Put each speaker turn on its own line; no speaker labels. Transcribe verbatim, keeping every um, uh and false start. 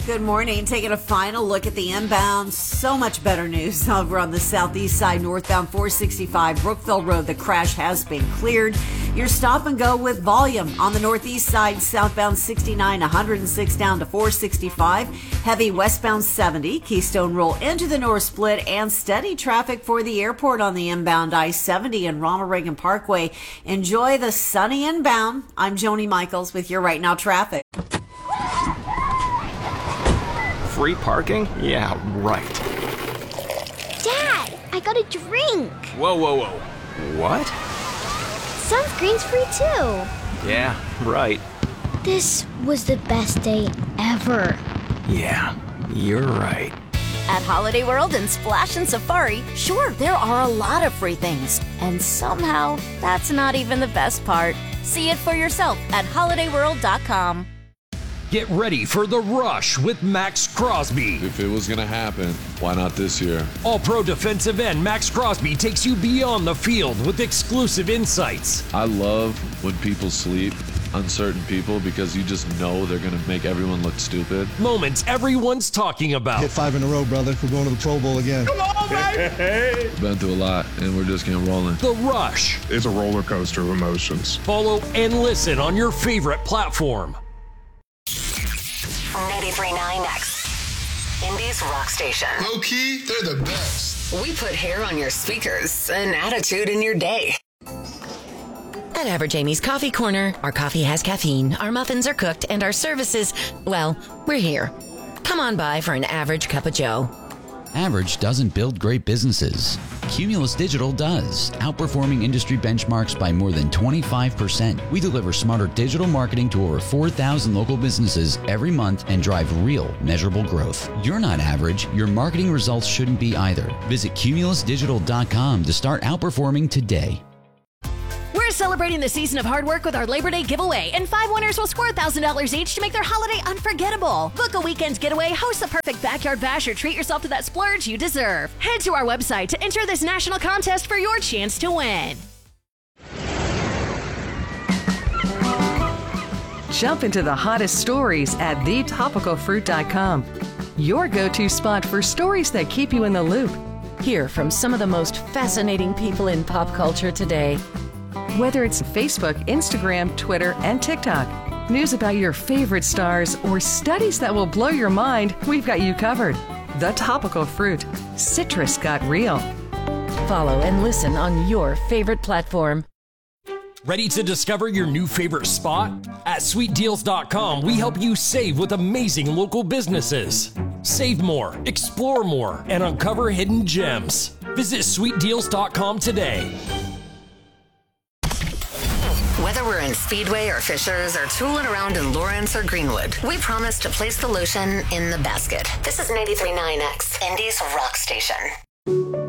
Good morning. Taking a final look at the inbound. So much better news over on the southeast side, northbound four sixty-five Brookville Road. The crash has been cleared. Your stop and go with volume on the northeast side, southbound sixty-nine, one oh six down to four sixty-five. Heavy westbound seventy, Keystone roll into the north split, and steady traffic for the airport on the inbound I seventy and Ronald Reagan Parkway. Enjoy the sunny inbound. I'm Joni Michaels with your Right Now traffic.
Free parking? Yeah, right.
Dad, I got a drink.
Whoa, whoa, whoa. What?
Sunscreen's free too.
Yeah, right.
This was the best day ever.
Yeah, you're right.
At Holiday World and Splash and Safari, sure, there are a lot of free things. And somehow, that's not even the best part. See it for yourself at holiday world dot com.
Get ready for the rush with Max Crosby.
If it was going to happen, why not this year?
All-pro defensive end Max Crosby takes you beyond the field with exclusive insights.
I love when people sleep, uncertain people, because you just know they're going to make everyone look stupid.
Moments everyone's talking about.
Hit five in a row, brother. We're going to the Pro Bowl again.
Come on, baby!
Been through a lot, and we're just getting rolling.
The Rush.
It's a roller coaster of emotions.
Follow and listen on your favorite platform.
ninety-three point nine X, Indy's rock station.
Low key, they're the best.
We put hair on your speakers and attitude in your day.
At Average Amy's Coffee Corner, our coffee has caffeine, our muffins are cooked, and our services, well, we're here. Come on by for an average cup of joe.
Average doesn't build great businesses. Cumulus Digital does, outperforming industry benchmarks by more than twenty-five percent. We deliver smarter digital marketing to over four thousand local businesses every month and drive real, measurable growth. You're not average. Your marketing results shouldn't be either. Visit cumulus digital dot com to start outperforming today.
We're celebrating the season of hard work with our Labor Day giveaway, and five winners will score one thousand dollars each to make their holiday unforgettable. Book a weekend getaway, host the perfect backyard bash, or treat yourself to that splurge you deserve. Head to our website to enter this national contest for your chance to win.
Jump into the hottest stories at the topical fruit dot com. Your go-to spot for stories that keep you in the loop.
Hear from some of the most fascinating people in pop culture today.
Whether it's Facebook, Instagram, Twitter, and TikTok, news about your favorite stars, or studies that will blow your mind, we've got you covered. The Topical Fruit. Citrus got real.
Follow and listen on your favorite platform.
Ready to discover your new favorite spot? At sweet deals dot com, we help you save with amazing local businesses. Save more, explore more, and uncover hidden gems. Visit sweet deals dot com today.
Whether we're in Speedway or Fishers or tooling around in Lawrence or Greenwood, we promise to place the lotion in the basket. This is ninety-three point nine X, Indy's rock station.